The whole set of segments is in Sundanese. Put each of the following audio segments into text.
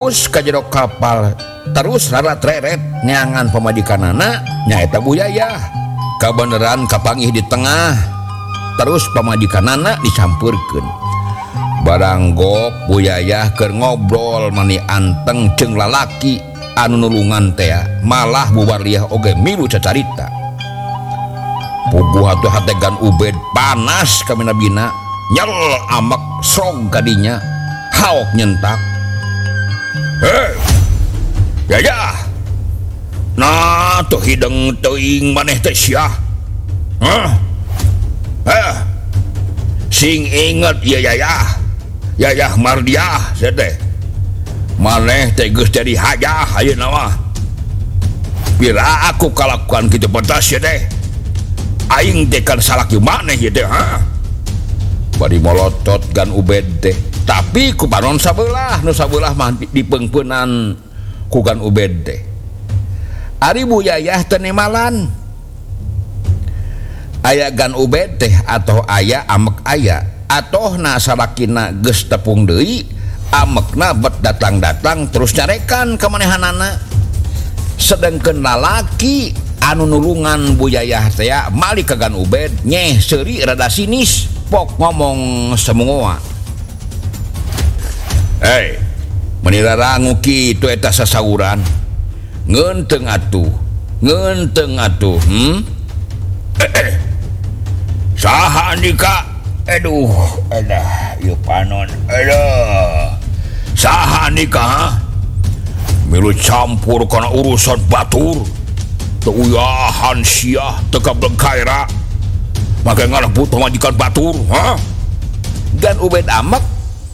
terus ka jero kapal terus rarat-reret nyangan pamajikanana nyaeta Buyayah kabeneran kapanggih di tengah terus pamajikanana dicampurkeun barang gok Buyayah keur ngobrol mani anteng jeung lalaki anu nulungan teh malah bubar liah oge milu cacarita puguh atuh hategan Ubed panas ka minabina nyel amak srog kadinya haok nyentak Yayah nah tuh hideng teuing maneh teh sia sing inget ya Yayah Mardiah sia teh maneh teh geus jadi hajah ayeuna mah bila aku kalakuan kitu pedas ya teh aing teh kan salaki maneh ya teh bari molotot gan Ubed teh tapi ku panon sabelah nu sabelah mah dipeungpeunan ku gan Ubed teh ari Buyayah teu nemalan aya gan Ubed teh atoh aya amek aya atohna salakina geus tepung deui amekna bet datang-datang terus nyarekan ka manehanana sedengkeun lalaki anu nulungan Buyayah teh malik ka gan Ubed nyeh seuri rada sinis pok ngomong semungoa menirarangu kitu eta sasauran ngeunteung atuh saha andika aduh edah ieu panon saha andika milu campur kana urusan batur teu uyahan sia teu kableg kaera make ngarebut pamajikan batur dan Ubed amek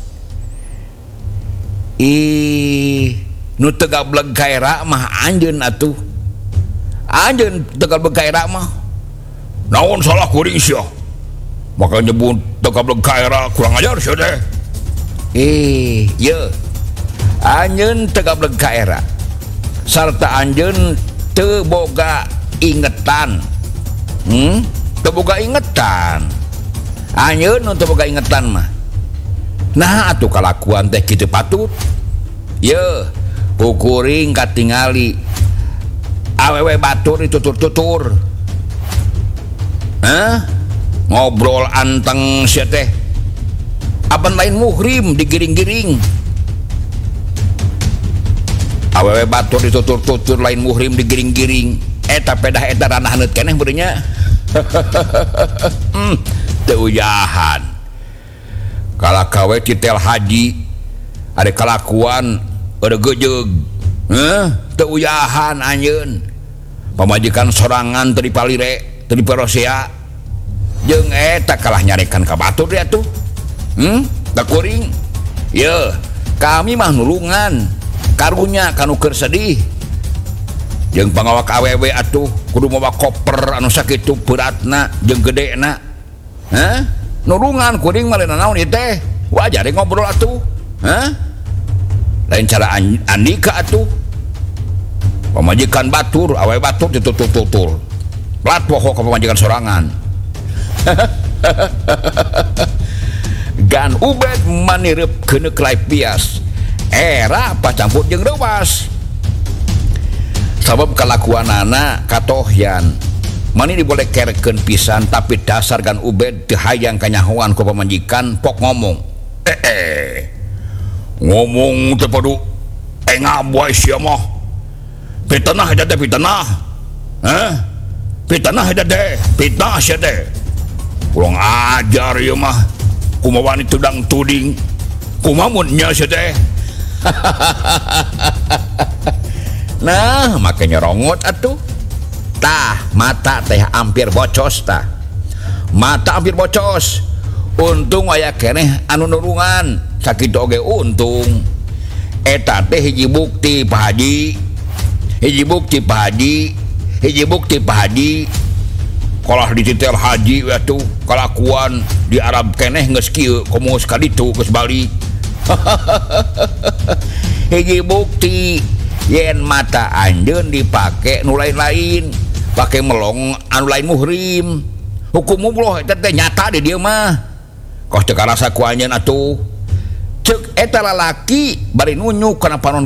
nu teu gableg kaera mah anjeun atuh anjeun teu gableg kaera mah naon salah kuring sia maka nyebut teu gableg kaera kurang ajar sia teh ye anjeun teu gableg kaera sarta anjeun teu boga ingetan teu boga ingetan anjeun nu teu boga ingetan mah nah atuh kalakuan teh kitu patut ye kukuring katingali awewe batur ditutur-tutur ngobrol anteng sia teh apan lain muhrim digiring-giring awewe batur ditutur-tutur lain muhrim digiring-giring eta pedah eta ranah haneut keneh beureung nya teu uyahan kalakawe titel haji ada kelakuan ada gejeg teu uyahan anjeun pamajikan sorangan teu dipalire teu diperosea jeung eta kalah nyarekan ka batur dia tuh da kuring ye kami mah nulungan karunya kanu keur sedih jeung pangawak awewe atuh kudu mawa koper anu sakitu beratna jeung gedena nulungan kuring mah naon ieu teh wajar ngobrol atuh lain cara andika atuh pamajikan batur awewe batur ditutur-tutur plat pokok ka pamajikan sorangan gan Ubed manireup keuneuk lae pias era pacampur jeung rewas sabab kalakuanana katohyan mani dibolekerkeun pisan tapi dasar gan Ubed teu hayang kanyahoan ku pamajikan pok ngomong ngomong teu padu ngaboy sia mah fitnah eta teh fitnah fitnah eta teh fitnah sia teh kurang ajar ieu mah kumaha wani tudang tuding kumaha nya sia teh nah make nyerongot atuh tah mata teh hampir bocos tah mata hampir bocos untung aya keneh anu nulungan sakitu oge untung eta teh hiji bukti Pak Haji hiji bukti Pak Haji kalah dititel haji atuh kalakuan di Arab keneh geus kieu komo sekaditu geus balik hiji bukti yen mata anjeun dipake nu lain-lain pake melong anu lain muhrim hukum Allah eta teh nyata di dieu mah kos teu karasa ku anjeun atuh cek eta lalaki bari nunjuk kana panon